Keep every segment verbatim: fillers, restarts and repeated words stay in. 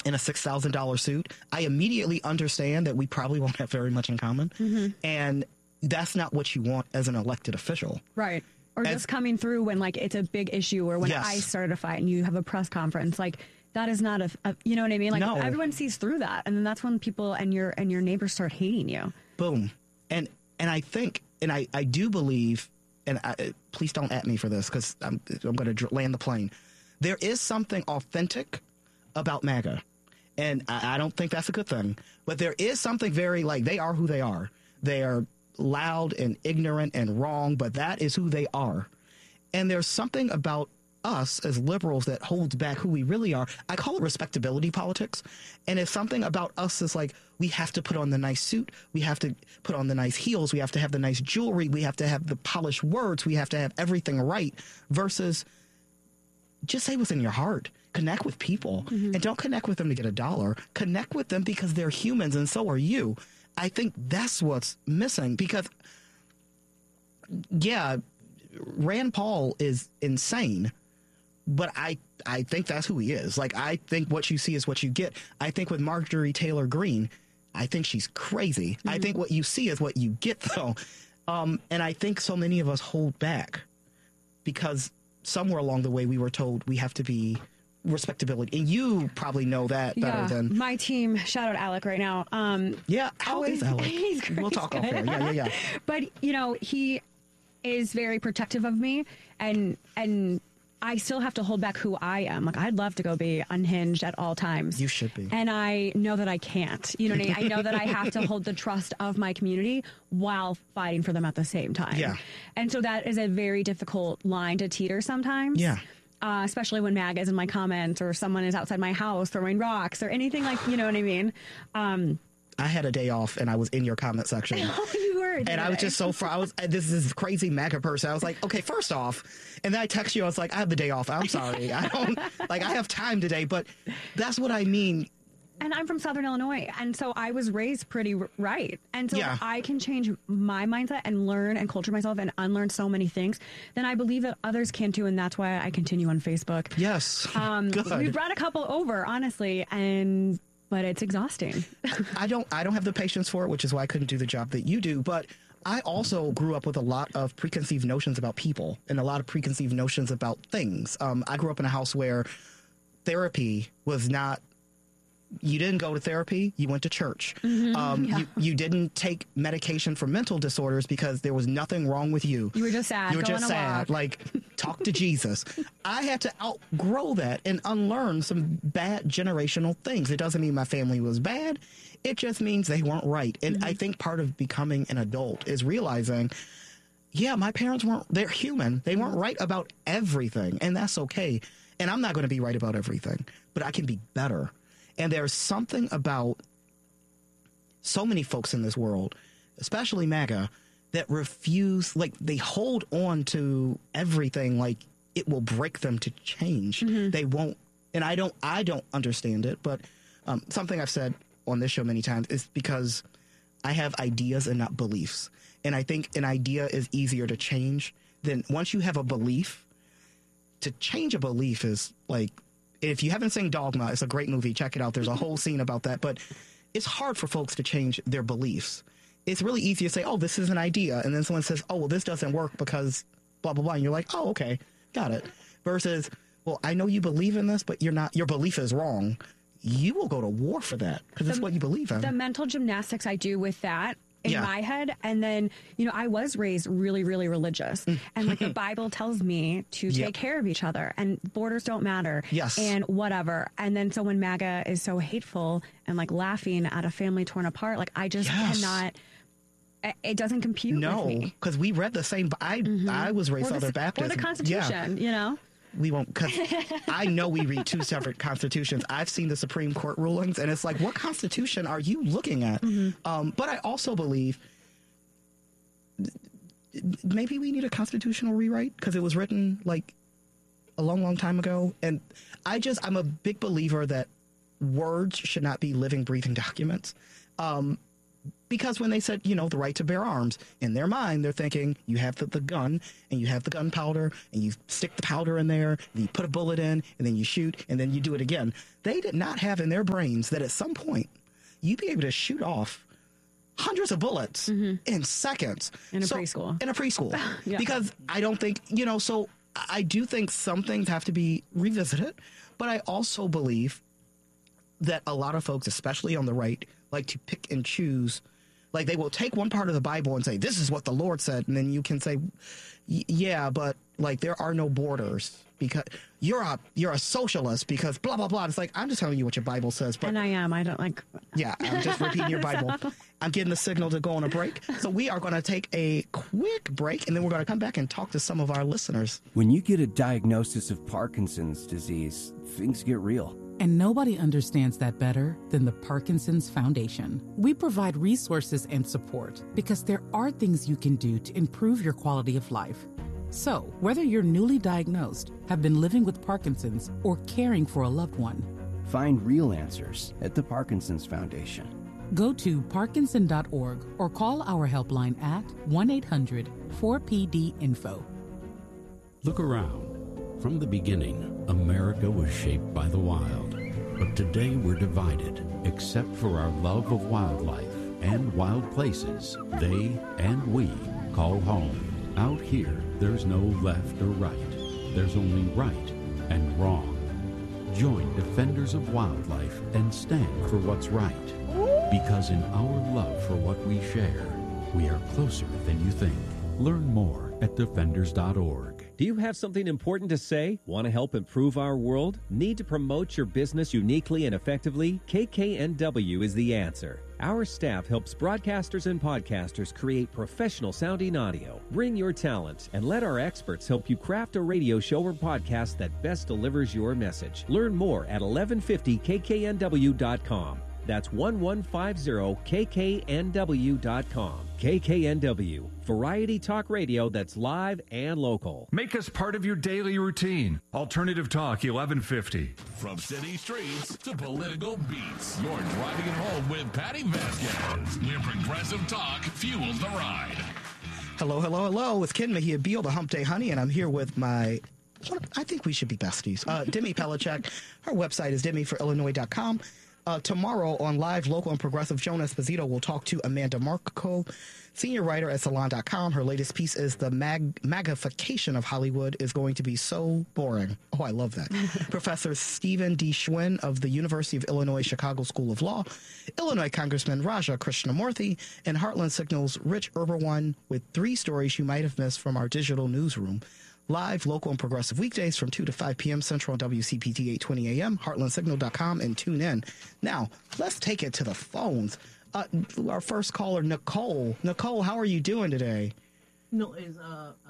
in a six thousand dollars suit, I immediately understand that we probably won't have very much in common. Mm-hmm. And that's not what you want as an elected official. Right. Or as, just coming through when like it's a big issue, or when yes. I start a fight and you have a press conference, like that is not a, a you know what I mean? Like no. everyone sees through that. And then that's when people and your and your neighbors start hating you. Boom. And and I think, and I, I do believe, and I, please don't at me for this because I'm, I'm going to land the plane. There is something authentic about MAGA. And I, I don't think that's a good thing. But there is something very like they are who they are. They are loud and ignorant and wrong, but that is who they are. And there's something about us as liberals that holds back who we really are. I call it respectability politics. And it's something about us that's like, we have to put on the nice suit. We have to put on the nice heels. We have to have the nice jewelry. We have to have the polished words. We have to have everything right, versus just say what's in your heart. Connect with people. Mm-hmm. And don't connect with them to get a dollar. Connect with them because they're humans and so are you. I think that's what's missing, because, yeah, Rand Paul is insane, but I, I think that's who he is. Like, I think what you see is what you get. I think with Marjorie Taylor Greene, I think she's crazy. Mm-hmm. I think what you see is what you get, though. Um, and I think so many of us hold back because somewhere along the way we were told we have to be respectability, and you probably know that better yeah, than my team. Shout out Alec right now. Um, yeah, how always, is Alec? He's great. We'll talk off there. Yeah, yeah, yeah. But you know, he is very protective of me, and and I still have to hold back who I am. Like, I'd love to go be unhinged at all times. You should be, and I know that I can't. You know what I mean? I know that I have to hold the trust of my community while fighting for them at the same time. Yeah, and so that is a very difficult line to teeter sometimes. Yeah. Uh, especially when MAGA is in my comments, or someone is outside my house throwing rocks or anything, like, you know what I mean? Um, I had a day off and I was in your comment section. You were. And I was just so far. I was this is crazy MAGA person. I was like, okay, first off, and then I text you. I was like, I have the day off. I'm sorry. I don't like. I have time today, but that's what I mean. And I'm from Southern Illinois, and so I was raised pretty r- right. And so yeah. if I can change my mindset and learn and culture myself and unlearn so many things, then I believe that others can too, and that's why I continue on Facebook. Yes. Um, Good. We brought a couple over, honestly, and but it's exhausting. I don't. I don't have the patience for it, which is why I couldn't do the job that you do. But I also grew up with a lot of preconceived notions about people and a lot of preconceived notions about things. Um, I grew up in a house where therapy was not. You didn't go to therapy, you went to church. Mm-hmm, um, yeah. you, you didn't take medication for mental disorders because there was nothing wrong with you. You were just sad. You were Go just on a sad. walk. Like, talk to Jesus. I had to outgrow that and unlearn some bad generational things. It doesn't mean my family was bad. It just means they weren't right. And mm-hmm. I think part of becoming an adult is realizing, yeah, my parents weren't, they're human. They weren't right about everything. And that's okay. And I'm not going to be right about everything, but I can be better. And there's something about so many folks in this world, especially MAGA, that refuse, like, they hold on to everything like it will break them to change. Mm-hmm. They won't. And I don't I don't understand it. But um, something I've said on this show many times is because I have ideas and not beliefs. And I think an idea is easier to change than once you have a belief. To change a belief is like, if you haven't seen Dogma, it's a great movie. Check it out. There's a whole scene about that. But it's hard for folks to change their beliefs. It's really easy to say, oh, this is an idea. And then someone says, oh, well, this doesn't work because blah, blah, blah. And you're like, oh, okay, got it. Versus, well, I know you believe in this, but you're not, your belief is wrong. You will go to war for that because it's what you believe in. The mental gymnastics I do with that in yeah. my head. And then, you know, I was raised really, really religious. And like the Bible tells me to take yep. care of each other and borders don't matter. Yes. And whatever. And then so when MAGA is so hateful and like laughing at a family torn apart, like I just yes. cannot. It doesn't compute no, with me. No, because we read the same. I mm-hmm. I was raised Southern Baptist. Or the Constitution, yeah. you know? We won't, because I know we read two separate constitutions. I've seen the Supreme Court rulings, and it's like, what constitution are you looking at? Mm-hmm. Um, but I also believe maybe we need a constitutional rewrite because it was written like a long, long time ago. And I just, I'm a big believer that words should not be living, breathing documents. Um, Because when they said, you know, the right to bear arms, in their mind, they're thinking you have the, the gun and you have the gunpowder and you stick the powder in there, and you put a bullet in and then you shoot and then you do it again. They did not have in their brains that at some point you'd be able to shoot off hundreds of bullets mm-hmm. in seconds. In a so, preschool. In a preschool. Yeah. Because I don't think, you know, so I do think some things have to be revisited, but I also believe that a lot of folks, especially on the right, like to pick and choose. Like they will take one part of the Bible and say, this is what the Lord said. And then you can say, yeah, but like there are no borders because you're a you're a socialist because blah, blah, blah. It's like, I'm just telling you what your Bible says. But and I am. I don't like. Yeah, I'm just repeating your Bible. So. I'm getting the signal to go on a break. So we are going to take a quick break and then we're going to come back and talk to some of our listeners. When you get a diagnosis of Parkinson's disease, things get real. And nobody understands that better than the Parkinson's Foundation. We provide resources and support because there are things you can do to improve your quality of life. So, whether you're newly diagnosed, have been living with Parkinson's, or caring for a loved one, find real answers at the Parkinson's Foundation. Go to parkinson dot org or call our helpline at one eight hundred four P D info. Look around. From the beginning, America was shaped by the wild. But today we're divided, except for our love of wildlife and wild places they and we call home. Out here, there's no left or right. There's only right and wrong. Join Defenders of Wildlife and stand for what's right. Because in our love for what we share, we are closer than you think. Learn more at defenders dot org. Do you have something important to say? Want to help improve our world? Need to promote your business uniquely and effectively? K K N W is the answer. Our staff helps broadcasters and podcasters create professional-sounding audio. Bring your talent and let our experts help you craft a radio show or podcast that best delivers your message. Learn more at eleven fifty K K N W dot com. That's eleven fifty K K N W dot com. K K N W, variety talk radio that's live and local. Make us part of your daily routine. Alternative Talk eleven fifty. From city streets to political beats, you're driving it home with Patty Vasquez, where progressive talk fuels the ride. Hello, hello, hello. It's Ken Mejia Beal, the Hump Day Honey, and I'm here with my... I think we should be besties. Uh, Demi Pellicek. Her website is demi for illinois dot com. Uh, tomorrow on Live, Local, and Progressive, Joan Esposito will talk to Amanda Marco, senior writer at salon dot com. Her latest piece is The mag- Magification of Hollywood is going to be so boring. Oh, I love that. Professor Stephen D. Schwinn of the University of Illinois Chicago School of Law, Illinois Congressman Raja Krishnamurthy, and Heartland Signal's Rich Irwin with three stories you might have missed from our digital newsroom. Live, Local, and Progressive weekdays from two to five p.m. Central on W C P T eight twenty a.m., heartland signal dot com, and tune in. Now, let's take it to the phones. Uh, our first caller, Nicole. Nicole, how are you doing today? No, is uh, uh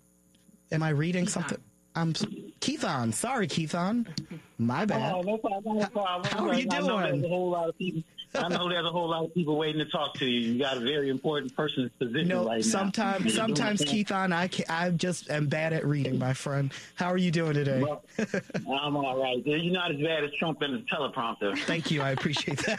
Am I reading Keithon. something? I'm Keithon. Sorry, Keithon. My bad. Oh, no problem. No problem. How are you I know doing? there's a whole lot of people. I know there's a whole lot of people waiting to talk to you. You got a very important person's position No, right now. sometimes, sometimes, Keithon, I can, I just am bad at reading, my friend. How are you doing today? Well, I'm all right. You're not as bad as Trump and the teleprompter. Thank you. I appreciate that.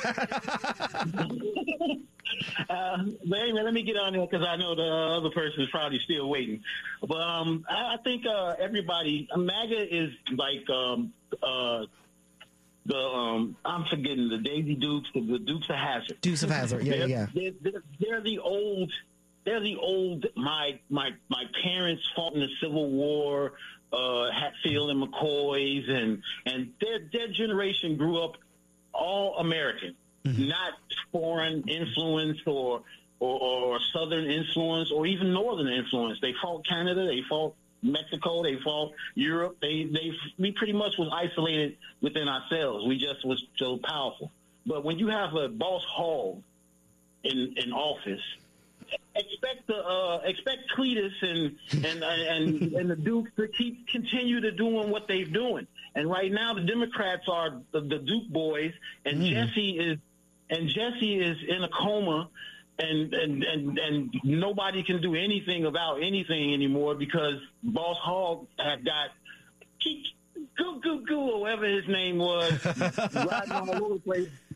uh, but anyway, let me get on there because I know the other person is probably still waiting. But um, I, I think uh, everybody, MAGA is like um, uh, the um, I'm forgetting the Daisy Dukes, the, the Dukes of Hazzard. Dukes of Hazzard, yeah, they're, yeah. They're, they're, they're the old. They're the old. My my my parents fought in the Civil War. Uh, Hatfield and McCoys, and and their their generation grew up all American, mm-hmm. not foreign influence or, or or Southern influence or even Northern influence. They fought Canada. They fought Mexico, they fought Europe. They, they, we pretty much was isolated within ourselves. We just was so powerful. But when you have a Boss Hogg in in office, expect the uh, expect Cletus and and and and the Dukes to keep continue to doing what they're doing. And right now, the Democrats are the, the Duke boys, and mm. Jesse is and Jesse is in a coma. And, and and and nobody can do anything about anything anymore because Boss Hogg had got Goo Goo Goo, whatever his name was, riding all over the place,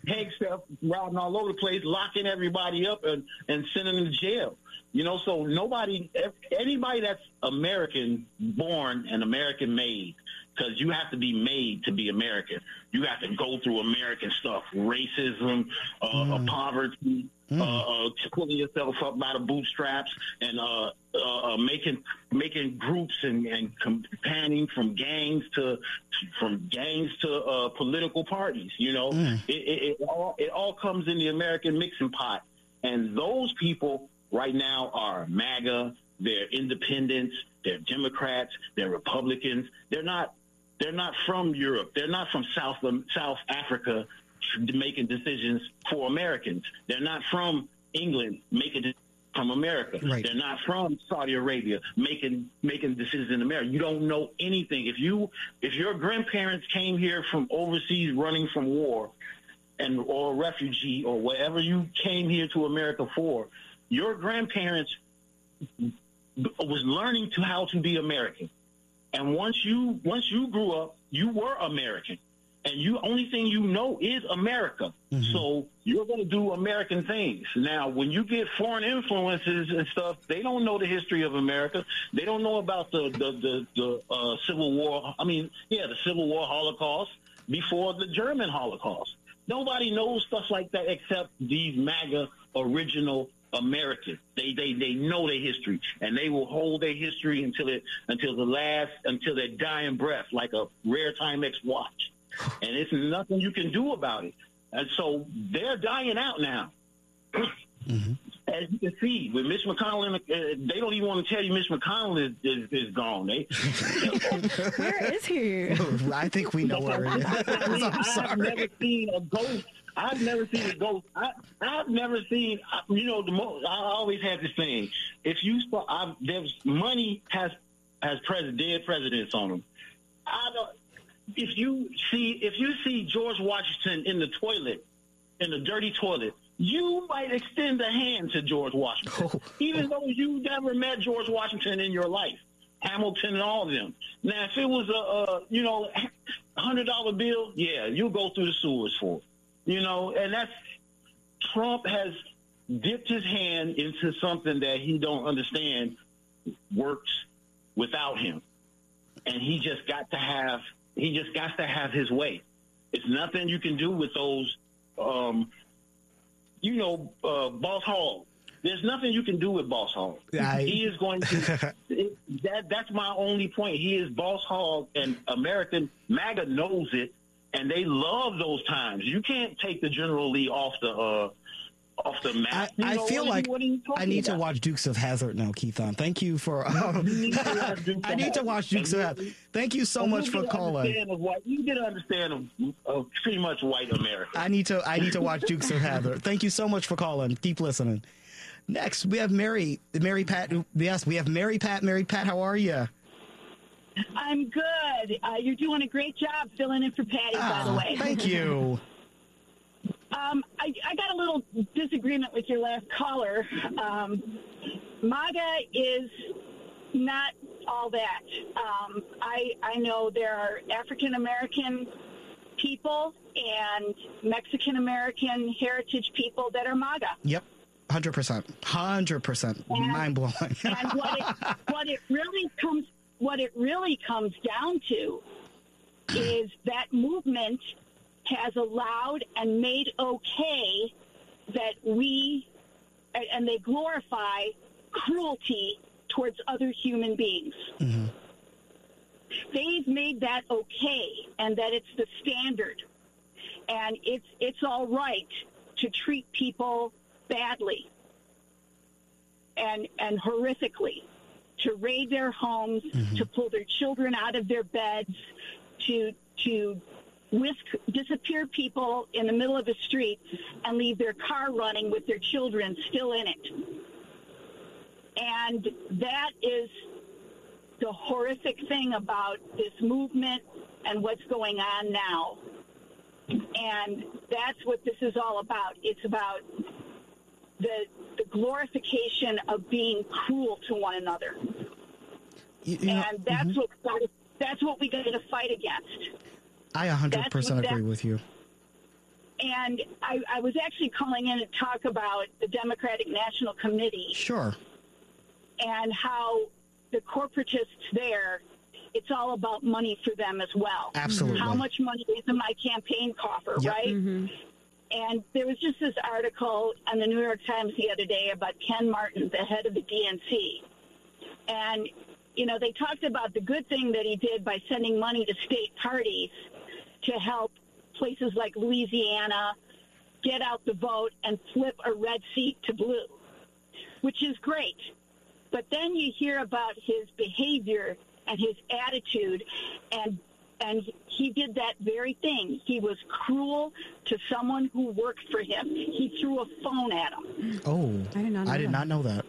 Peg stuff, riding all over the place, locking everybody up and, and sending them to jail. You know, so nobody, anybody that's American born and American made, because you have to be made to be American. You have to go through American stuff, racism, uh, mm. poverty, mm. uh, uh, pulling yourself up by the bootstraps, and uh, uh, making making groups and, and companion from gangs to from gangs to uh, political parties. You know, mm. it, it, it all it all comes in the American mixing pot, and those people right now are MAGA. They're independents. They're Democrats. They're Republicans. They're not. They're not from Europe. They're not from South South Africa making decisions for Americans. They're not from England making decisions from America. Right. They're not from Saudi Arabia making making decisions in America. You don't know anything. If you if your grandparents came here from overseas running from war and or refugee or whatever you came here to America for, your grandparents was learning to how to be American. And once you once you grew up, you were American, and you only thing you know is America. Mm-hmm. So you're going to do American things. Now, when you get foreign influences and stuff, they don't know the history of America. They don't know about the the the, the uh, Civil War. I mean, yeah, the Civil War Holocaust before the German Holocaust. Nobody knows stuff like that except these MAGA original American. They they they know their history, and they will hold their history until it until the last until their dying breath, like a rare Timex watch. And it's nothing you can do about it. And so they're dying out now. Mm-hmm. As you can see, with Mitch McConnell, uh, they don't even want to tell you Mitch McConnell is is, is gone. They, where is he? I think we know where he is. I mean, I'm sorry. I've never seen a ghost. I've never seen a ghost. I, I've never seen, you know, the most, I always had this thing. If you, I've, there's money has has pres- dead presidents on them. I don't. If you see, if you see George Washington in the toilet, in the dirty toilet, you might extend a hand to George Washington, oh. even though you never met George Washington in your life. Hamilton and all of them. Now, if it was a, a you know, hundred dollar bill, yeah, you'll go through the sewers for it. You know, and that's Trump has dipped his hand into something that he don't understand works without him, and he just got to have he just got to have his way. It's nothing you can do with those, um, you know, uh, Boss Hogg. There's nothing you can do with Boss Hogg. I... He is going to. it, that that's my only point. He is Boss Hogg, and American MAGA knows it. And they love those times. You can't take the General Lee off the uh, off the map. I, I know, feel like I need about? to watch Dukes of Hazzard now, Keithon. Thank you for. Um, I need to watch Dukes of Hazzard. Thank you so much for calling. What, you get to understand of, of pretty much white America. I need to. I need to watch Dukes of Hazzard. Thank you so much for calling. Keep listening. Next, we have Mary. Mary Pat. Yes, we have Mary Pat. Mary Pat, how are you? I'm good. Uh, you're doing a great job filling in for Patty, ah, by the way. Thank you. um, I, I got a little disagreement with your last caller. Um, MAGA is not all that. Um, I, I know there are African-American people and Mexican-American heritage people that are MAGA. Yep. one hundred percent. one hundred percent. Mind-blowing. And what it, what it really comes What it really comes down to is that movement has allowed and made okay that we, and they glorify cruelty towards other human beings. Mm-hmm. They've made that okay, and that it's the standard, and it's it's all right to treat people badly and and horrifically. To raid their homes, mm-hmm. to pull their children out of their beds, to to whisk, disappear people in the middle of the street and leave their car running with their children still in it. And that is the horrific thing about this movement and what's going on now. And that's what this is all about. It's about the the glorification of being cruel to one another. You, you know, and that's mm-hmm. what that's what we got to fight against. I one hundred percent agree with you. And I, I was actually calling in to talk about the Democratic National Committee. Sure. And how the corporatists there, it's all about money for them as well. Absolutely. How much money is in my campaign coffer, Yep. right? Mm-hmm. And there was just this article on the New York Times the other day about Ken Martin, the head of the D N C. And, you know, they talked about the good thing that he did by sending money to state parties to help places like Louisiana get out the vote and flip a red seat to blue, which is great. But then you hear about his behavior and his attitude, and and he did that very thing. He was cruel to someone who worked for him. He threw a phone at him. Oh, I did not know I did that. not know that.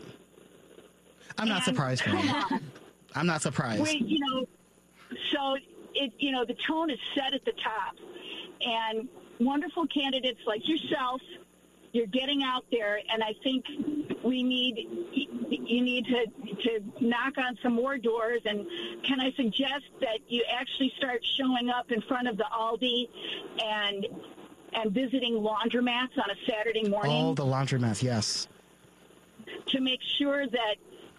I'm not And surprised, come Graham. on. I'm not surprised. Wait, you know, so it, you know, the tone is set at the top, and wonderful candidates like yourself, you're getting out there, and I think we need you need to to knock on some more doors. And can I suggest that you actually start showing up in front of the Aldi and and visiting laundromats on a Saturday morning? Oh, the laundromats, yes. To make sure that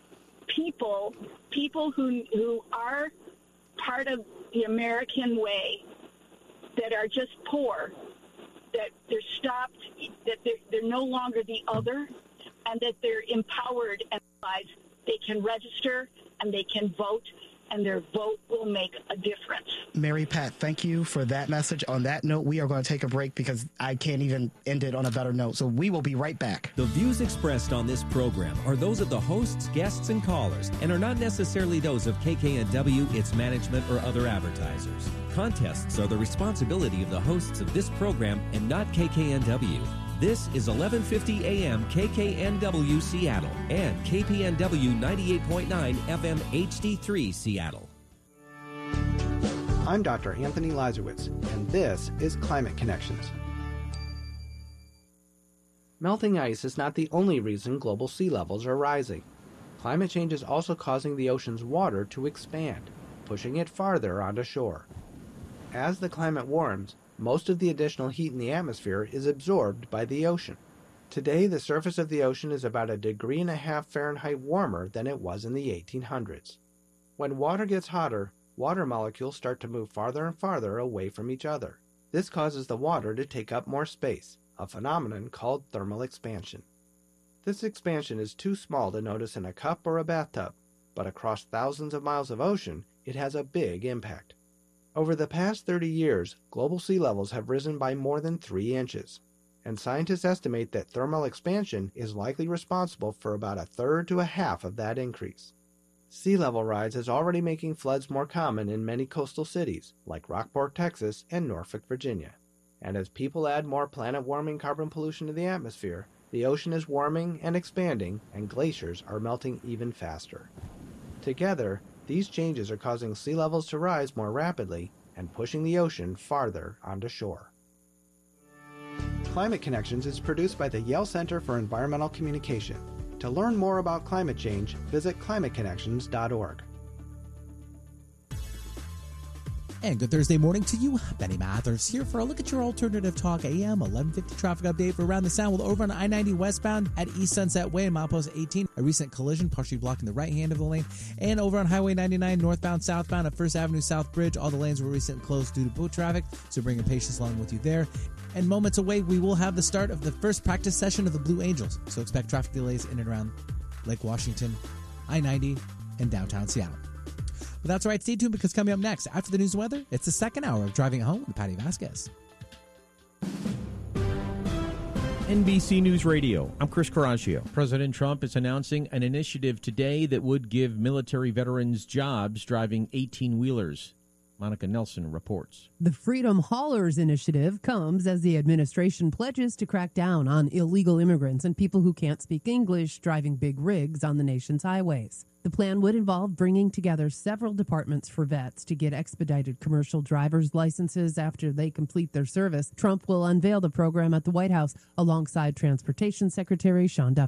people people who who are part of the American way, that are just poor, that they're stopped, that they're, they're no longer the other, and that they're empowered and realize they can register and they can vote, and their vote will make a difference. Mary Pat, thank you for that message. On that note, we are going to take a break because I can't even end it on a better note. So we will be right back. The views expressed on this program are those of the hosts, guests, and callers, and are not necessarily those of K K N W, its management, or other advertisers. Contests are the responsibility of the hosts of this program and not K K N W. This is eleven fifty A M K K N W Seattle and K P N W ninety-eight point nine F M H D three Seattle. I'm Doctor Anthony Lazarowitz, and this is Climate Connections. Melting ice is not the only reason global sea levels are rising. Climate change is also causing the ocean's water to expand, pushing it farther onto shore. As the climate warms, most of the additional heat in the atmosphere is absorbed by the ocean. Today, the surface of the ocean is about a degree and a half Fahrenheit warmer than it was in the eighteen hundreds. When water gets hotter, water molecules start to move farther and farther away from each other. This causes the water to take up more space, a phenomenon called thermal expansion. This expansion is too small to notice in a cup or a bathtub, but across thousands of miles of ocean, it has a big impact. Over the past thirty years, global sea levels have risen by more than three inches, and scientists estimate that thermal expansion is likely responsible for about a third to a half of that increase. Sea level rise is already making floods more common in many coastal cities, like Rockport, Texas, and Norfolk, Virginia. And as people add more planet-warming carbon pollution to the atmosphere, the ocean is warming and expanding, and glaciers are melting even faster. Together, these changes are causing sea levels to rise more rapidly and pushing the ocean farther onto shore. Climate Connections is produced by the Yale Center for Environmental Communication. To learn more about climate change, visit climate connections dot org. And good Thursday morning to you. Benny Mathers here for a look at your Alternative Talk A M eleven fifty traffic update for Around the Sound. Well, over on I ninety westbound at East Sunset Way and milepost eighteen, a recent collision partially blocking the right hand of the lane. And over on Highway ninety-nine northbound southbound at First Avenue South Bridge, all the lanes were recently closed due to boat traffic, so bring your patience along with you there. And moments away, we will have the start of the first practice session of the Blue Angels, so expect traffic delays in and around Lake Washington, I ninety, and downtown Seattle. But that's all right, stay tuned because coming up next, after the news and weather, it's the second hour of Driving It Home with Patty Vasquez. N B C News Radio, I'm Chris Caraccio. President Trump is announcing an initiative today that would give military veterans jobs driving eighteen-wheelers. Monica Nelson reports. The Freedom Haulers Initiative comes as the administration pledges to crack down on illegal immigrants and people who can't speak English driving big rigs on the nation's highways. The plan would involve bringing together several departments for vets to get expedited commercial driver's licenses after they complete their service. Trump will unveil the program at the White House alongside Transportation Secretary Sean Duffy.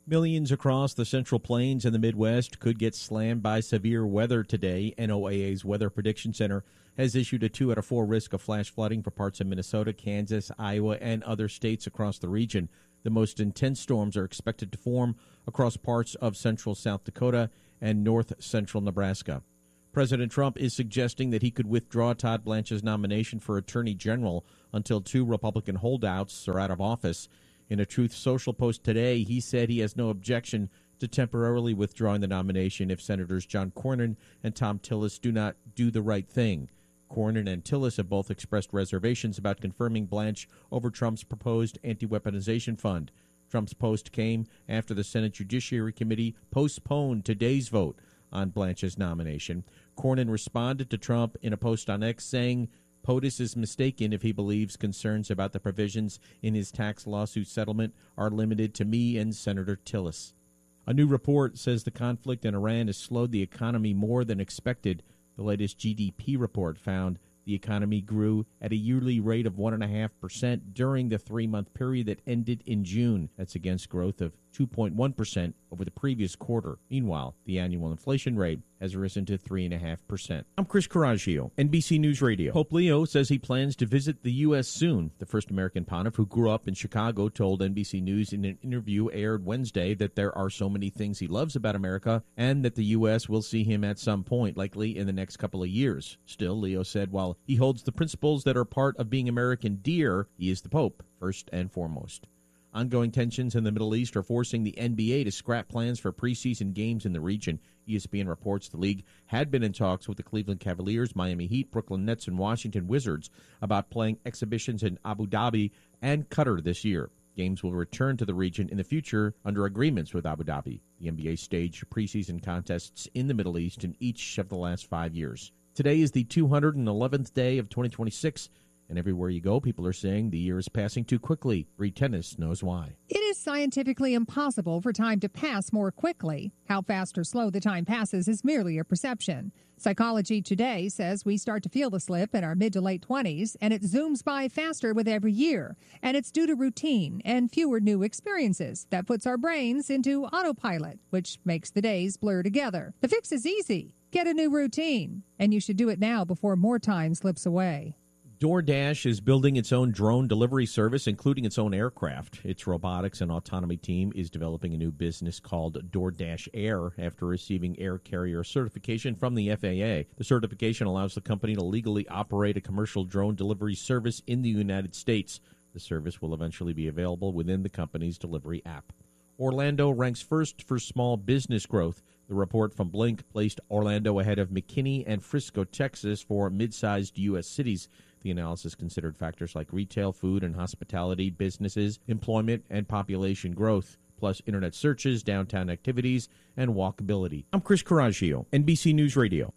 Millions across the Central Plains and the Midwest could get slammed by severe weather today. N O A A's Weather Prediction Center has issued a two out of four risk of flash flooding for parts of Minnesota, Kansas, Iowa, and other states across the region. The most intense storms are expected to form across parts of central South Dakota and north central Nebraska. President Trump is suggesting that he could withdraw Todd Blanche's nomination for Attorney General until two Republican holdouts are out of office. In a Truth Social post today, he said he has no objection to temporarily withdrawing the nomination if Senators John Cornyn and Thom Tillis do not do the right thing. Cornyn and Tillis have both expressed reservations about confirming Blanche over Trump's proposed anti-weaponization fund. Trump's post came after the Senate Judiciary Committee postponed today's vote on Blanche's nomination. Cornyn responded to Trump in a post on X saying, POTUS is mistaken if he believes concerns about the provisions in his tax lawsuit settlement are limited to me and Senator Tillis. A new report says the conflict in Iran has slowed the economy more than expected. The latest G D P report found the economy grew at a yearly rate of one point five percent during the three-month period that ended in June. That's against growth of two point one percent over the previous quarter. Meanwhile, the annual inflation rate has risen to three point five percent. I'm Chris Coraggio, N B C News Radio. Pope Leo says he plans to visit the U S soon. The first American pontiff who grew up in Chicago told N B C News in an interview aired Wednesday that there are so many things he loves about America and that the U S will see him at some point, likely in the next couple of years. Still, Leo said while he holds the principles that are part of being American dear, he is the Pope, first and foremost. Ongoing tensions in the Middle East are forcing the N B A to scrap plans for preseason games in the region. E S P N reports the league had been in talks with the Cleveland Cavaliers, Miami Heat, Brooklyn Nets, and Washington Wizards about playing exhibitions in Abu Dhabi and Qatar this year. Games will return to the region in the future under agreements with Abu Dhabi. The N B A staged preseason contests in the Middle East in each of the last five years. Today is the two hundred eleventh day of twenty twenty-six. And everywhere you go, people are saying the year is passing too quickly. Reed Tennis knows why. It is scientifically impossible for time to pass more quickly. How fast or slow the time passes is merely a perception. Psychology Today says we start to feel the slip in our mid to late twenties, and it zooms by faster with every year. And it's due to routine and fewer new experiences that puts our brains into autopilot, which makes the days blur together. The fix is easy. Get a new routine, and you should do it now before more time slips away. DoorDash is building its own drone delivery service, including its own aircraft. Its robotics and autonomy team is developing a new business called DoorDash Air after receiving air carrier certification from the F A A. The certification allows the company to legally operate a commercial drone delivery service in the United States. The service will eventually be available within the company's delivery app. Orlando ranks first for small business growth. The report from Blink placed Orlando ahead of McKinney and Frisco, Texas, for mid-sized U S cities. The analysis considered factors like retail, food, and hospitality businesses, employment, and population growth, plus internet searches, downtown activities, and walkability. I'm Chris Coraggio, N B C News Radio.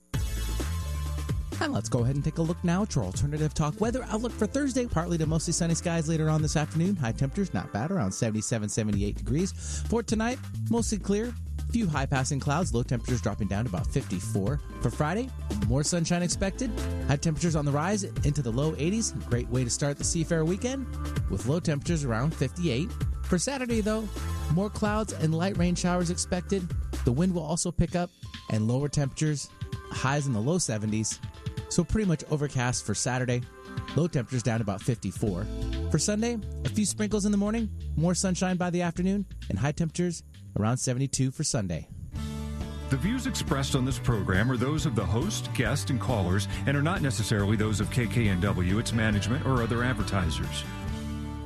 And let's go ahead and take a look now at your Alternative Talk weather outlook for Thursday. Partly to mostly sunny skies later on this afternoon. High temperatures, not bad, around seventy-seven, seventy-eight degrees. For tonight, mostly clear. Few high-passing clouds, low temperatures dropping down to about fifty-four. For Friday, more sunshine expected. High temperatures on the rise into the low eighties. Great way to start the Seafair weekend with low temperatures around fifty-eight. For Saturday, though, more clouds and light rain showers expected. The wind will also pick up and lower temperatures, highs in the low seventies. So pretty much overcast for Saturday. Low temperatures down to about fifty-four. For Sunday, a few sprinkles in the morning, more sunshine by the afternoon, and high temperatures around seventy-two for Sunday. The views expressed on this program are those of the host, guest, and callers, and are not necessarily those of K K N W, its management, or other advertisers.